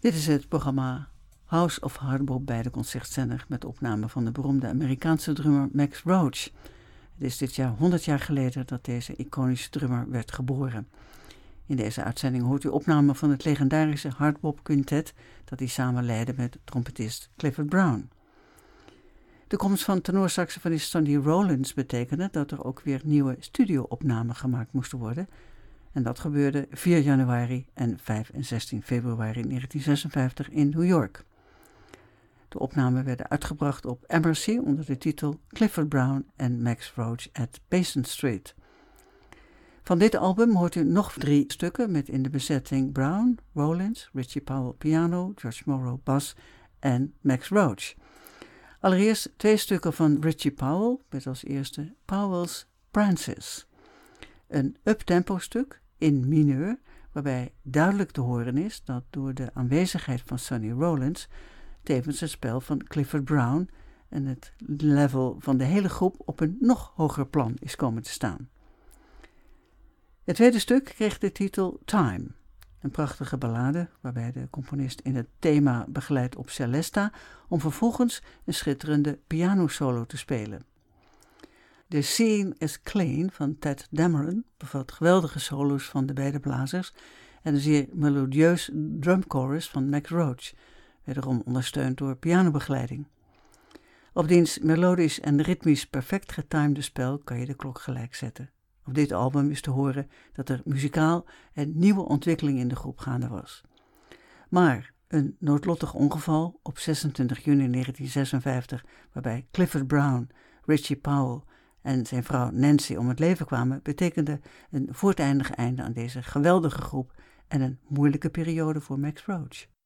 Dit is het programma House of Hardbop bij de Concertzender met opname van de beroemde Amerikaanse drummer Max Roach. Het is dit jaar 100 jaar geleden dat deze iconische drummer werd geboren. In deze uitzending hoort u opname van het legendarische Hardbop Quintet dat hij samen leidde met trompetist Clifford Brown. De komst van tenorsaxofonist Sonny Rollins betekende dat er ook weer nieuwe studio-opnamen gemaakt moesten worden. En dat gebeurde 4 januari en 5 en 16 februari 1956 in New York. De opnamen werden uitgebracht op Embassy onder de titel Clifford Brown en Max Roach at Basin Street. Van dit album hoort u nog 3 stukken met in de bezetting Brown, Rollins, Richie Powell piano, George Morrow bas en Max Roach. Allereerst 2 stukken van Richie Powell met als eerste Powell's Prances. Een uptempo stuk in mineur, waarbij duidelijk te horen is dat door de aanwezigheid van Sonny Rollins tevens het spel van Clifford Brown en het level van de hele groep op een nog hoger plan is komen te staan. Het tweede stuk kreeg de titel Time, een prachtige ballade waarbij de componist in het thema begeleidt op celesta om vervolgens een schitterende pianosolo te spelen. The Scene is Clean van Tadd Dameron bevat geweldige solo's van de beide blazers en een zeer melodieus drumchorus van Max Roach, wederom ondersteund door pianobegeleiding. Op diens melodisch en ritmisch perfect getimede spel kan je de klok gelijk zetten. Op dit album is te horen dat er muzikaal een nieuwe ontwikkeling in de groep gaande was. Maar een noodlottig ongeval op 26 juni 1956, waarbij Clifford Brown, Richie Powell en zijn vrouw Nancy om het leven kwamen, betekende een voortijdig einde aan deze geweldige groep en een moeilijke periode voor Max Roach.